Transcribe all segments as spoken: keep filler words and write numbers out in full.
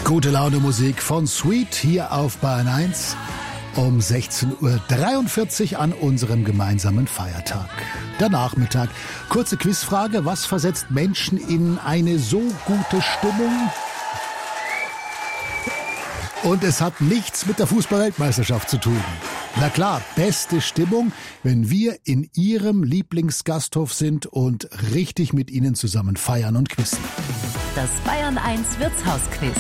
Gute Laune Musik von Sweet hier auf Bayern eins um sechzehn Uhr dreiundvierzig an unserem gemeinsamen Feiertag. Der Nachmittag. Kurze Quizfrage. Was versetzt Menschen in eine so gute Stimmung? Und es hat nichts mit der Fußball-Weltmeisterschaft zu tun. Na klar, beste Stimmung, wenn wir in Ihrem Lieblingsgasthof sind und richtig mit Ihnen zusammen feiern und quizzen. Das Bayern eins Wirtshausquiz.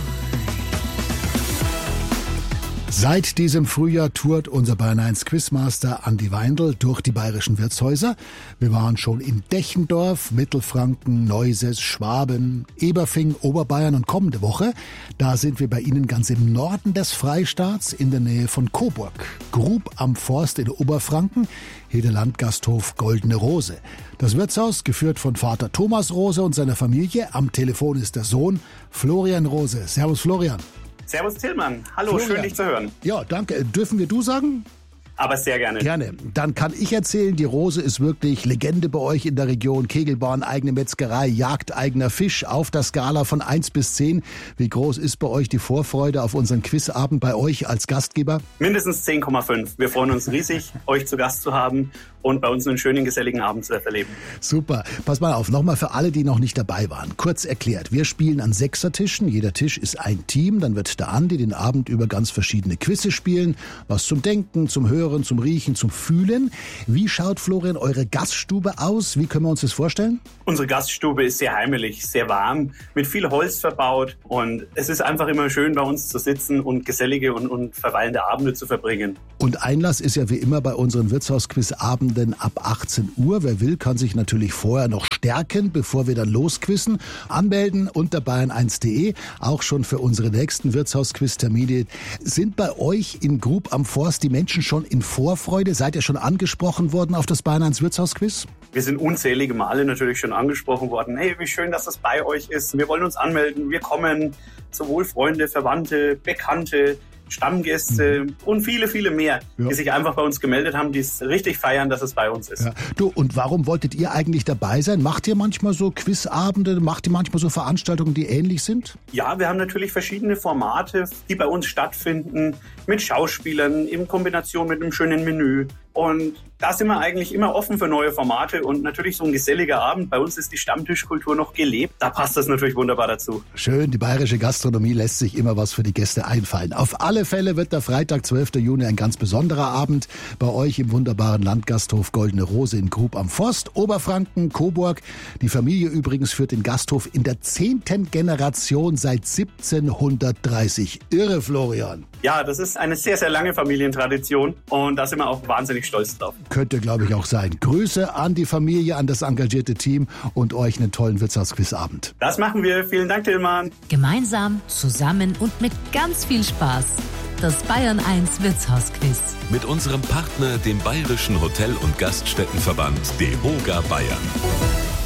Seit diesem Frühjahr tourt unser Bayern eins Quizmaster Andi Weindl durch die bayerischen Wirtshäuser. Wir waren schon in Dechendorf, Mittelfranken, Neuses, Schwaben, Eberfing, Oberbayern und kommende Woche, da sind wir bei Ihnen ganz im Norden des Freistaats in der Nähe von Coburg. Grub am Forst in Oberfranken, hier der Landgasthof Goldene Rose. Das Wirtshaus, geführt von Vater Thomas Rose und seiner Familie. Am Telefon ist der Sohn Florian Rose. Servus Florian. Servus Tillmann, hallo, Florian. Schön dich zu hören. Ja, danke. Dürfen wir du sagen? Aber sehr gerne. Gerne. Dann kann ich erzählen, die Rose ist wirklich Legende bei euch in der Region. Kegelbahn, eigene Metzgerei, Jagd, eigener Fisch auf der Skala von eins bis zehn. Wie groß ist bei euch die Vorfreude auf unseren Quizabend bei euch als Gastgeber? Mindestens zehn Komma fünf. Wir freuen uns riesig, euch zu Gast zu haben und bei uns einen schönen, geselligen Abend zu erleben. Super. Pass mal auf, nochmal für alle, die noch nicht dabei waren. Kurz erklärt, wir spielen an Sechsertischen. Jeder Tisch ist ein Team. Dann wird der Andi den Abend über ganz verschiedene Quizze spielen. Was zum Denken, zum Hören, zum Riechen, zum Fühlen. Wie schaut, Florian, eure Gaststube aus? Wie können wir uns das vorstellen? Unsere Gaststube ist sehr heimelig, sehr warm, mit viel Holz verbaut. Und es ist einfach immer schön, bei uns zu sitzen und gesellige und, und verweilende Abende zu verbringen. Und Einlass ist ja wie immer bei unseren Wirtshausquizabenden ab achtzehn Uhr. Wer will, kann sich natürlich vorher noch stärken, bevor wir dann losquizen. Anmelden unter bayern eins punkt de, auch schon für unsere nächsten Wirtshausquiz-Termine. Sind bei euch in Grub am Forst die Menschen schon in Vorfreude? Seid ihr schon angesprochen worden auf das Bayern eins Wirtshausquiz? Wir sind unzählige Male natürlich schon angesprochen worden. Hey, wie schön, dass das bei euch ist. Wir wollen uns anmelden. Wir kommen. Sowohl Freunde, Verwandte, Bekannte, Stammgäste mhm. und viele, viele mehr, ja. die sich einfach bei uns gemeldet haben, die es richtig feiern, dass es bei uns ist. Ja. Du, und warum wolltet ihr eigentlich dabei sein? Macht ihr manchmal so Quizabende, macht ihr manchmal so Veranstaltungen, die ähnlich sind? Ja, wir haben natürlich verschiedene Formate, die bei uns stattfinden, mit Schauspielern, in Kombination mit einem schönen Menü. Und da sind wir eigentlich immer offen für neue Formate und natürlich so ein geselliger Abend. Bei uns ist die Stammtischkultur noch gelebt. Da passt das natürlich wunderbar dazu. Schön, die bayerische Gastronomie lässt sich immer was für die Gäste einfallen. Auf alle Fälle wird der Freitag, zwölften Juni ein ganz besonderer Abend bei euch im wunderbaren Landgasthof Goldene Rose in Grub am Forst, Oberfranken, Coburg. Die Familie übrigens führt den Gasthof in der zehnten Generation seit siebzehnhundertdreißig. Irre, Florian. Ja, das ist eine sehr, sehr lange Familientradition und da sind wir auch wahnsinnig stolz drauf. Könnte, glaube ich, auch sein. Grüße an die Familie, an das engagierte Team und euch einen tollen Wirtshausquizabend. Das machen wir. Vielen Dank, Tillmann. Gemeinsam, zusammen und mit ganz viel Spaß. Das Bayern eins Wirtshausquiz. Mit unserem Partner, dem Bayerischen Hotel- und Gaststättenverband DEHOGA Bayern.